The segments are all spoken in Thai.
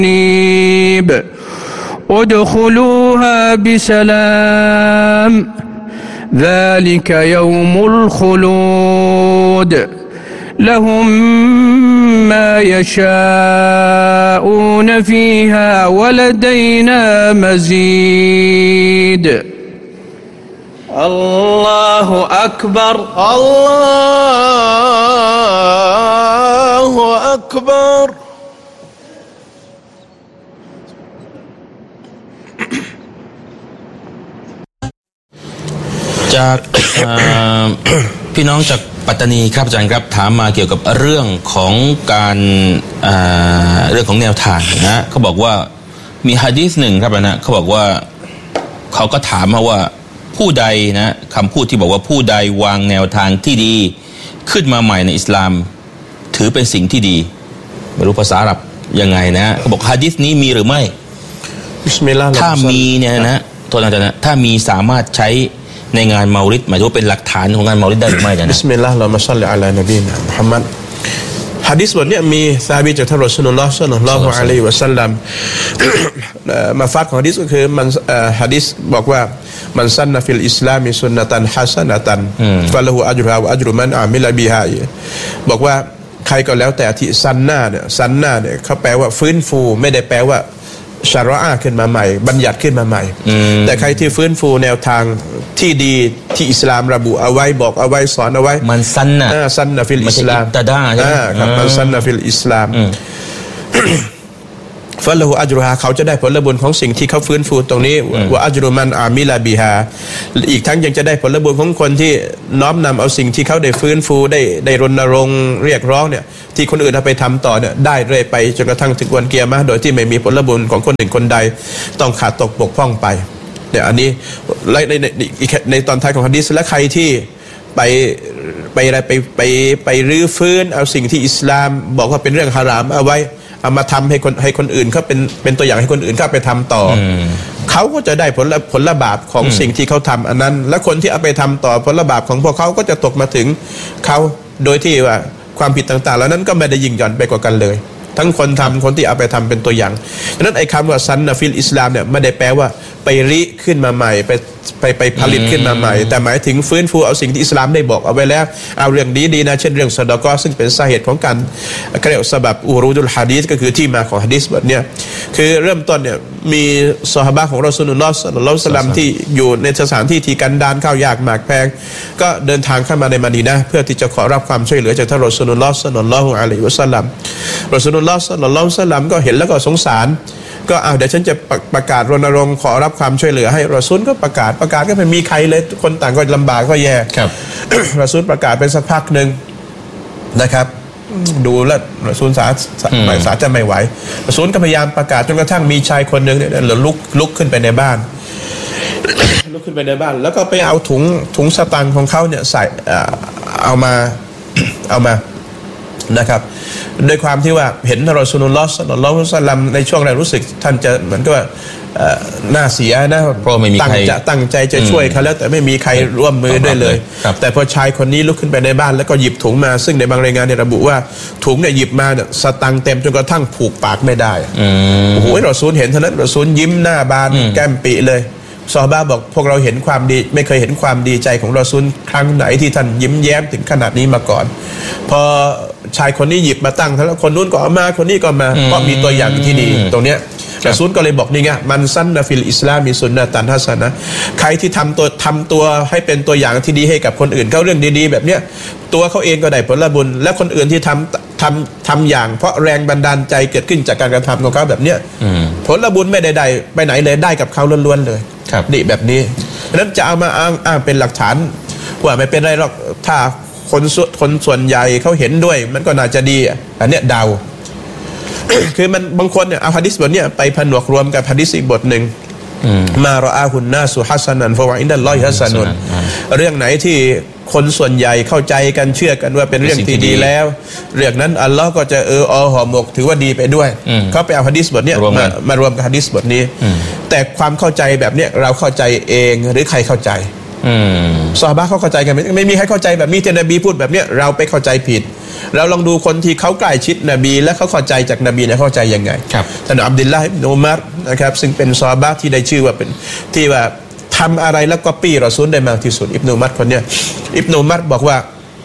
ادخلوها بسلام ذلك يوم الخلود لهم ما يشاءون فيها ولدينا مزيد الله أكبر الله أكبر จากพี่น้องจากปัตตานีครับอาจารย์ครับถามมาเกี่ยวกับเรื่องของการเรื่องของแนวทางนะเขาบอกว่ามีหะดีษหนึ่งครับนะเขาบอกว่าเขาก็ถามมาว่าผู้ใดนะคำพูดที่บอกว่าผู้ใดวางแนวทางที่ดีขึ้นมาใหม่ในอิสลามถือเป็นสิ่งที่ดีไม่รู้ภาษาอาหรับยังไงนะเขาบอกหะดีษนี้มีหรือไม่บิสมิลลาห์ถ้ามีเนี่ยนะโทษนะถ้ามีสามารถใช้ในงานเมาลิดหมายถึงว่าเป็นหลักฐานของงานเมาลิดได้หรือไม่นะบิสมิลลาห์เรามาศ็อลลิอะลานบีนะมุฮัมมัดหะดีษบทนี้มีซอฮาบีจากท่านรอซูลุลลอฮ์ศ็อลลัลลอฮุอะลัยฮิวะซัลลัมมาฟัดของหะดีษก็คือมันหะดีษบอกว่ามันซันนะฟิลอิสลามิซุนนะตันฮะซะนะตันฟะละฮูอัจรุฮาวะอัจรุมันอามิลบิฮาบอกว่าใครก็แล้วแต่ที่ซันนาเนี่ยเขาแปลว่าฟื้นฟูไม่ได้แปลว่าชะรออะห์ขึ้นมาใหม่บัญญัติขึ้นมาใหม่แต่ใครที่ฟื้นฟูแนวทางที่ดีที่อิสลามระบุเอาไว้บอกเอาไว้สอนเอาไว้มันซันนะฟิลอิสลามตะดาใช่มั้ยครับมันซันนะฟิลอิสลามฟะละฮูอัจรุฮาเขาจะได้ผลบุญของสิ่งที่เขาฟื้นฟูตรงนี้วะอัจรุมันอามิลบิฮาอีกทั้งยังจะได้ผลบุญของคนที่น้อมนำเอาสิ่งที่เขาได้ฟื้นฟูได้รณรงค์เรียกร้องเนี่ยที่คนอื่นเอาไปทำต่อเนี่ยได้เรื่อยไปจนกระทั่งถึงวันกิยามะห์โดยที่ไม่มีผลบุญของคนหนึ่งคนใดต้องขาดตกบกพร่องไปเนี่ยอันนี้ในตอนท้ายของหะดีษและใครที่ไปรื้อฟื้นเอาสิ่งที่อิสลามบอกว่าเป็นเรื่องฮารามเอาไว้เอามาทำให้คนอื่นเขาเป็นตัวอย่างให้คนอื่นเขาไปทำต่อเขาก็จะได้ผลบาปของสิ่งที่เขาทำอันนั้นและคนที่เอาไปทำต่อผลบาปของพวกเขาก็จะตกมาถึงเขาโดยที่ว่าความผิดต่างๆแล้วนั้นก็ไม่ได้ยิ่งหย่อนไปกว่ากันเลยทั้งคนทำคนที่เอาไปทำเป็นตัวอย่างดังนั้นไอ้คำว่าซันนะฟิลอิสลามเนี่ยไม่ได้แปลว่าไปริขึ้นมาใหม่ไปผลิตขึ้นมาใหม่แต่หมายถึงฟื้นฟูเอาสิ่งที่อิสลามได้บอกเอาไว้แล้วเอาเรื่องดีๆนะเช่นเรื่องซะดะกอฮ์ซึ่งเป็นสาเหตุของการเรียกว่าซะบับอูรูดุลหะดีษก็คือที่มาของหะดีษแบบเนี้ยคือเริ่มต้นเนี่ยมีซอฮาบะห์ของรอซูลุลลอฮ์ศ็อลลัลลอฮุอะลัยฮิวะซัลลัมที่อยู่ในสถานที่ที่กันดารข้าวยากหมากแพงก็เดินทางเข้ามาในมะดีนะห์เพื่อที่จะขอรับความช่วยเหลือจากท่านรอซูลุลลอฮ์ศ็อลลัลลอฮุอะลัยฮิวะซัลลัมรอซูลุลลอฮ์ศ็อลลัลลอฮุอะลัยฮิวะซัลลัมก็เห็นแล้วก็สงสารก็เดี๋ยวฉันจะประกาศรณรงค์ขอรับความช่วยเหลือให้รอซูลก็ประกาศก็ไม่มีใครเลยคนต่างก็ลำบากก็แย่ครับรอซูลประกาศไปสักพักนึงนะครับดูแล้วรอซูลสาจะไม่ไหวรอซูลก็พยายามประกาศจนกระทั่งมีชายคนนึงเนี่ยลุกขึ้นไปในบ้านแล้วก็ไปเอาถุงสตางค์ของเขาเนี่ยใส่เอามานะครับด้วยความที่ว่าเห็นรอซูลุลลอฮ์ศ็อลลัลลอฮุอะลัยฮิวะซัลลัมในช่วงแรกรู้สึกท่านจะเหมือนกับว่าหน้าเสียนะเพราะไม่มีใครตั้งใจจะช่วยเขาแล้วแต่ไม่มีใครร่วมมือด้วยเลยแต่พอชายคนนี้ลุกขึ้นไปในบ้านแล้วก็หยิบถุงมาซึ่งในบางรายงานเนี่ยระบุว่าถุงเนี่ยหยิบมาเนี่ยสตังค์เต็มจนกระทั่งผูกปากไม่ได้โอ้โหรอซูลเห็นเท่านั้นรอซูลยิ้มหน้าบานแก้มปิเลยซอฮาบะห์บอกพวกเราเห็นความดีไม่เคยเห็นความดีใจของรอซูลครั้งไหนที่ท่านยิ้มแย้มถึงขนาดนี้มาก่อนพอชายคนนี้หยิบมาตั้งแล้วคนนู้นก็เอามาคนนี้ก็มาเพราะมีตัวอย่างที่ดีตรงเนี้ยรอซูลก็เลยบอกนี่ไงมันซันนะฟิลอิสลามิซุนนะตันฮัสนะใครที่ทำตัวให้เป็นตัวอย่างที่ดีให้กับคนอื่นเขาเรื่องดีๆแบบเนี้ยตัวเขาเองก็ได้ผลบุญและคนอื่นที่ทำอย่างเพราะแรงบันดาลใจเกิดขึ้นจากการกระทำของเขาแบบเนี้ยผลบุญไม่ได้ไปไหนเลยได้กับเขาล้วนๆเลยนี่แบบนี้ฉะนั้นจะเอามาอ้างเป็นหลักฐานว่าไม่เป็นไรหรอกถ้าคนส่วนใหญ่เขาเห็นด้วยมันก็น่าจะดีอันเนี้ยเดา คือมันบางคนเนี่ยเอาหะดีษบทเนี้ยไปผนวกรวมกับหะดีษอีกบทหนึ่งมารออาฮุนนาสุฮัสซันันฟะวะอินดัลลอฮิฮัสซันุนเรื่องไหนที่คนส่วนใหญ่เข้าใจกันเชื่อกันว่าเป็นเรื่องที่ดีแล้วเรื่องนั้นอัลลอฮ์ก็จะห่อหมกถือว่าดีไปด้วยเขาไปเอาหะดีษบทเนี้ยมารวมกับหะดีษบทนี้แต่ความเข้าใจแบบเนี้ยเราเข้าใจเองหรือใครเข้าใจซอฮาบะห์เขาเข้าใจกันไม่มีใครเข้าใจแบบนี้ที่นบีพูดแบบเนี้ยเราไปเข้าใจผิดเราลองดูคนที่เขาใกล้ชิดนบีและเขาเข้าใจจากนบีเนี่ยเข้าใจยังไงท่านอับดุลลาห์อิบนุอุมัรนะครับซึ่งเป็นซอฮาบะห์ที่ได้ชื่อว่าเป็นที่ว่าทำอะไรแล้วก็ปี้รอซูลได้มากที่สุดอิบนุอุมัรคนเนี้ยอิบนุอุมัรบอกว่า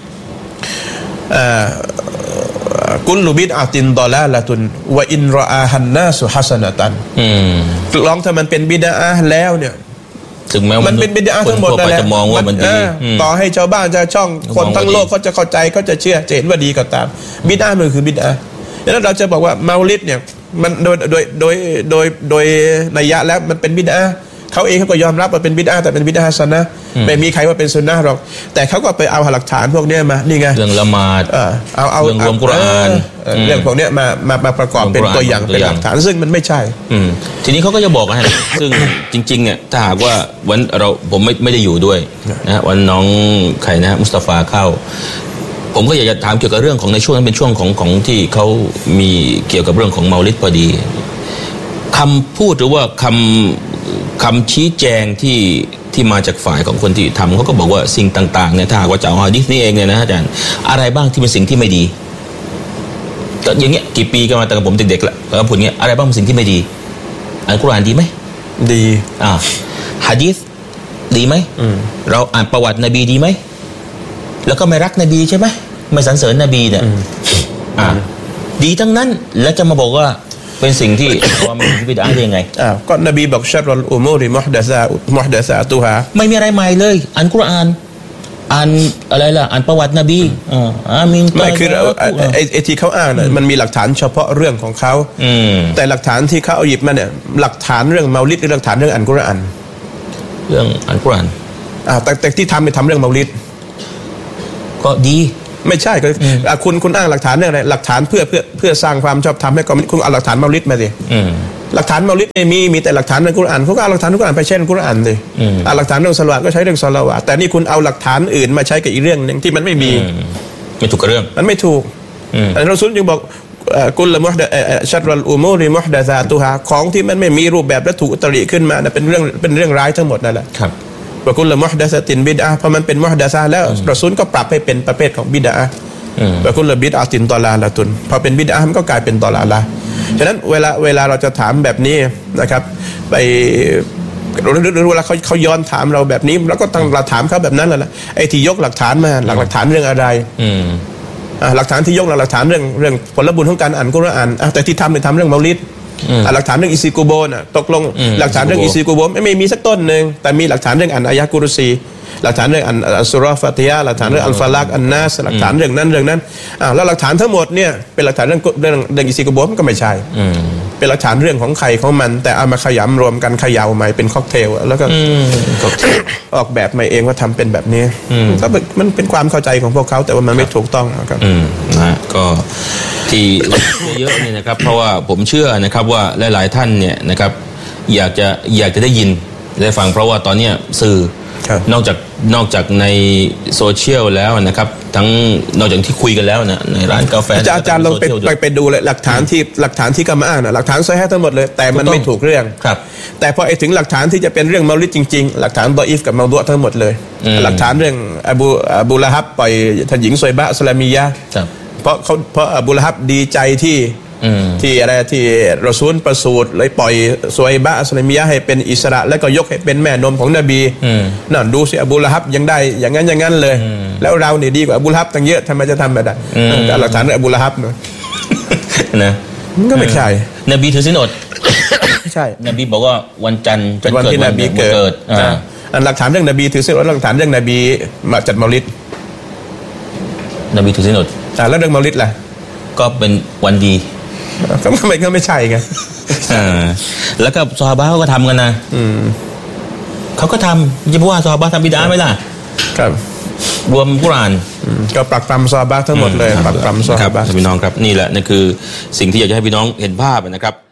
กุลบิดอะตินดอลาละตุนวะอินรออาฮันนาสุฮัสนะตันลองถ้ามันเป็นบิดอะห์แล้วเนี่ยถึงแม้มันเป็นบิดอะห์ทั้งหมดนั่นแหละจะมองว่ามันดีต่อให้ชาวบ้านชาวช่องคนทั้งโลกเขาจะเข้าใจเขาจะเชื่อจะเห็นว่าดีก็ตามบิดอะห์มันคือบิดอะห์ดังนั้นเราจะบอกว่าเมาลิดเนี่ยมันโดยนัยยะแล้วมันเป็นบิดอะห์เขาเองเขาก็ยอมรับว่าเป็นบิดอะห์แต่เป็นบิดอะห์ฮัสนะห์ไม่มีใครว่าเป็นซุนนะห์หรอกแต่เขาก็ไปเอาหลักฐานพวกนี้มานี่ไงเรื่องละหมาดเอาเรื่องรวมกุรอานเรื่องพวกนี้มาประกอบเป็นตัวอย่างเป็นหลักฐานซึ่งมันไม่ใช่ทีนี้เขาก็จะบอกให้ซึ่งจริงๆเนี่ยถ้าหากว่าวันผมไม่ได้อยู่ด้วยนะวันน้องใครนะมุสตาฟาเข้าผมก็อยากจะถามเกี่ยวกับเรื่องของในช่วงนั้นเป็นช่วงของที่เขามีเกี่ยวกับเรื่องของเมาลิดพอดีคำพูดหรือว่าคำชี้แจงที่มาจากฝ่ายของคนที่ทำเขาก็บอกว่าสิ่งต่างๆเนี่ยถ้าหากว่าจะเอาหะดีษนี้เองเนี่ยนะอาจารย์อะไรบ้างที่เป็นสิ่งที่ไม่ดีก็อย่างเงี้ยกี่ปีกันมาแต่กับผมเด็กๆแหละแล้วพูดเงี้ยอะไรบ้างเป็นสิ่งที่ไม่ดีอัลกุรอานดีไหมดีหะดีษดีไหมเราอ่านประวัตินบีดีไหมแล้วก็ไม่รักนบีใช่ไหมไม่สรรเสริญนบีเนี่ยดีทั้งนั้นแล้วจะมาบอกว่าเป็นสิ่งที่ความเป็นบิดอะห์ได้ยังไงก็นบีบอกชัรรุลอุมูริมุฮดะซาตุฮาไม่มีอะไรใหม่เลยอ่านกุรอานอ่านอะไรล่ะอ่านประวัตินบีอามีนไม่คือไอ้ที่เขาอ้างน่ะมันมีหลักฐานเฉพาะเรื่องของเขาแต่หลักฐานที่เขาเอาหยิบมาเนี่ยหลักฐานเรื่องเมาลิดหรือหลักฐานเรื่องอ่านกุรอานเรื่องอ่านกุรอานแต่ที่ทำเรื่องเมาลิดก็ดีไม่ใช่ก็คุณอ้างหลักฐานเรื่องอะไรหลักฐานเพื่อสร้างความชอบธรรมให้คุณเอาหลักฐานเมาลิดมาสิหลักฐานเมาลิดมีแต่หลักฐานในกุรอานเขาก็เอาหลักฐานในกุรอานไปใช้ในกุรอานสิหลักฐานเรื่องศอลาวาตก็ใช้เรื่องศอลาวาตแต่นี่คุณเอาหลักฐานอื่นมาใช้กับอีกเรื่องนึงที่มันไม่มีไม่ถูกกับเรื่องมันไม่ถูกอันนั้นเราซุนจึงบอกกุลมุฮดะชัรรุลอุมูริมุฮดะซาตุฮาของที่มันไม่มีรูปแบบและถูกอุตริขึ้นมาเป็นเรื่องร้ายทั้งหมดนั่นแหละครับว่ากุลมุฮดะซะตินบิดอะห์พอมันเป็นมุฮดะซะแล้วรอซูลก็ปรับให้เป็นประเภทของบิดอะห์ว่ากุลบิดอะตินตอลาละตุนพอเป็นบิดอะห์มันก็กลายเป็นตอลาละฉะนั้นเวลาเราจะถามแบบนี้นะครับไปเวลาเขาย้อนถามเราแบบนี้แล้วก็ต้องเราถามเขาแบบนั้นแหละไอ้ที่ยกหลักฐานมาหลักฐานเรื่องอะไรหลักฐานที่ยกหลักฐานเรื่องผลบุญของการอ่านกุรอานแต่ที่ทำเรื่องเมาลิดหลักฐานเรื่องอิซิกูโบน่ะตกลงหลักฐานเรื่องอิซิกูโบไม่มีสักต้นนึงแต่มีหลักฐานเรื่องอ่านอายะกุรซีหลักฐานเรื่องอัลสุราฟาติยะหลักฐานเรื่องอัลฟาลักอันนัสหลักฐานเรื่องนั้นแล้วหลักฐานทั้งหมดเนี่ยเป็นหลักฐานเรื่องอิซิกูโบมันก็ไม่ใช่เป็นหลักฐานเรื่องของใครของมันแต่เอามาขยำรวมกันเขย่าใหม่เป็นค็อกเทลแล้วก็ออกแบบมาเองว่าทำเป็นแบบนี้ก็มันเป็นความเข้าใจของพวกเขาแต่ว่ามันไม่ถูกต้องนะครับนะก็ที่เยอะนี่นะครับเพราะว่าผมเชื่อนะครับว่าหลายๆท่านเนี่ยนะครับอยากจะได้ยินได้ฟังเพราะว่าตอนนี้สื่อนอกจากในโซเชียลแล้วนะครับทั้งนอกจากที่คุยกันแล้วนะในร้านกาแฟอาจารย์ลองไปดูเลยหลักฐานที่กำมาอ้างนะหลักฐานซอฮีฮ์ทั้งหมดเลยแต่มันไม่ถูกเรื่องแต่พอถึงหลักฐานที่จะเป็นเรื่องเมาลิดจริงๆหลักฐานดออีฟกับเมาดุทั้งหมดเลยหลักฐานเรื่องอบูละฮับปล่อยท่านหญิงซอยบะสลามียะเพราะอบูละฮับดีใจที่อะไรที่รอซูลประสูติเลยปล่อยซอยบะสลามียะให้เป็นอิสระแล้วก็ยกให้เป็นแม่นมของนบีนั่นดูสิอบูละฮับยังได้อย่างนั้นเลยแล้วเราเนี่ยดีกว่าอบูละฮับตั้งเยอะทำไมจะทำแบบนั้นหลักฐานอบูละฮับนะมันก็ไม่ใช่นบีถือศีลอดใช่นบีบอกว่าวันจันทร์เป็นวันที่นบีเกิดอันหลักฐานเรื่องนบีถือศีลอดหลักฐานเรื่องนบีมาจัดเมาลิดนบีถือศีลอดแล้วเรื่องเมาลิดล่ะก็เป็นวันดีก็ไม่ใช่ไงแล้วก็ซอฮาบะห์เขาก็ทำกันนะเขาก็ทำจะพูดว่าซอฮาบะห์ทำบิดอะห์ไหมล่ะครับรวมกุรอานก็ปรักปรำซอฮาบะห์ทั้งหมดเลยปรักปรำซอฮาบะห์พี่น้องครับนี่แหละนั่นคือสิ่งที่อยากจะให้พี่น้องเห็นภาพนะครับ